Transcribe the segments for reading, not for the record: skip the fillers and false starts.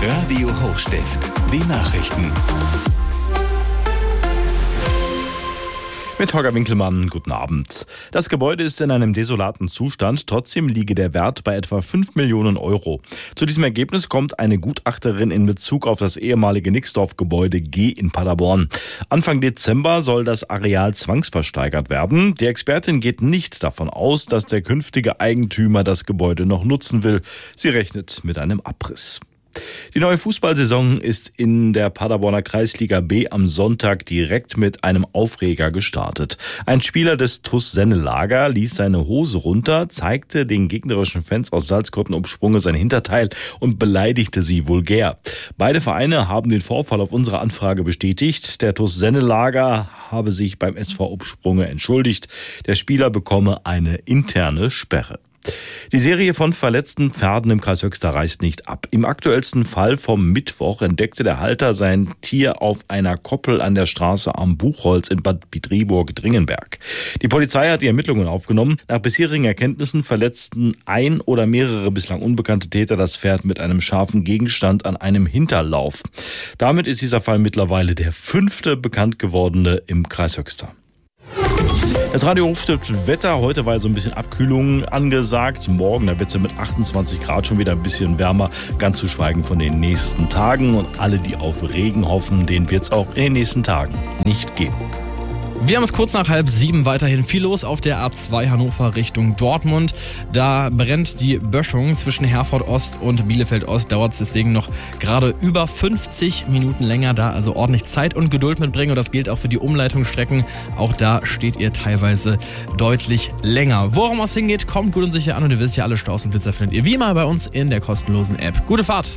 Radio Hochstift, die Nachrichten. Mit Holger Winkelmann, guten Abend. Das Gebäude ist in einem desolaten Zustand, trotzdem liege der Wert bei etwa 5 Millionen Euro. Zu diesem Ergebnis kommt eine Gutachterin in Bezug auf das ehemalige Nixdorf-Gebäude G in Paderborn. Anfang Dezember soll das Areal zwangsversteigert werden. Die Expertin geht nicht davon aus, dass der künftige Eigentümer das Gebäude noch nutzen will. Sie rechnet mit einem Abriss. Die neue Fußballsaison ist in der Paderborner Kreisliga B am Sonntag direkt mit einem Aufreger gestartet. Ein Spieler des TuS Sennelager ließ seine Hose runter, zeigte den gegnerischen Fans aus Salzkotten-Upsprunge sein Hinterteil und beleidigte sie vulgär. Beide Vereine haben den Vorfall auf unsere Anfrage bestätigt. Der TuS Sennelager habe sich beim SV Upsprunge entschuldigt. Der Spieler bekomme eine interne Sperre. Die Serie von verletzten Pferden im Kreis Höxter reißt nicht ab. Im aktuellsten Fall vom Mittwoch entdeckte der Halter sein Tier auf einer Koppel an der Straße am Buchholz in Bad Bietriburg-Dringenberg. Die Polizei hat die Ermittlungen aufgenommen. Nach bisherigen Erkenntnissen verletzten ein oder mehrere bislang unbekannte Täter das Pferd mit einem scharfen Gegenstand an einem Hinterlauf. Damit ist dieser Fall mittlerweile der 5. bekannt gewordene im Kreis Höxter. Das Radio Hochstift Wetter, heute war so ein bisschen Abkühlung angesagt. Morgen, da wird es mit 28 Grad schon wieder ein bisschen wärmer, ganz zu schweigen von den nächsten Tagen. Und alle, die auf Regen hoffen, denen wird es auch in den nächsten Tagen nicht geben. Wir haben es kurz nach 6:30 weiterhin viel los auf der A2 Hannover Richtung Dortmund. Da brennt die Böschung zwischen Herford Ost und Bielefeld Ost. Dauert es deswegen noch gerade über 50 Minuten länger. Da also ordentlich Zeit und Geduld mitbringen. Und das gilt auch für die Umleitungsstrecken. Auch da steht ihr teilweise deutlich länger. Worum es hingeht, kommt gut und sicher an. Und ihr wisst ja, alle Staus und Blitzer findet ihr wie immer bei uns in der kostenlosen App. Gute Fahrt!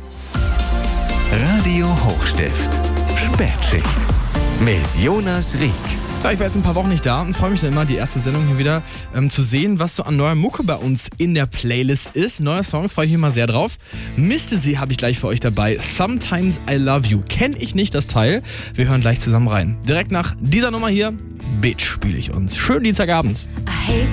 Radio Hochstift, Spätschicht mit Jonas Rieck. Ja, ich war jetzt ein paar Wochen nicht da und freue mich dann immer, die erste Sendung hier wieder zu sehen, was so an neuer Mucke bei uns in der Playlist ist. Neue Songs, freue ich mich mal sehr drauf. Misty habe ich gleich für euch dabei. Sometimes I Love You. Kenne ich nicht das Teil. Wir hören gleich zusammen rein. Direkt nach dieser Nummer hier, Bitch, spiele ich uns. Schönen Dienstagabend.